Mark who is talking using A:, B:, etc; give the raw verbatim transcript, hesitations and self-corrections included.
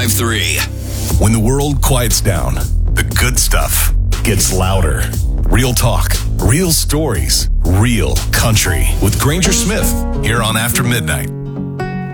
A: five three.
B: When the world quiets down, the good stuff gets louder. Real talk, real stories, real country. With Granger Smith, here on After Midnight.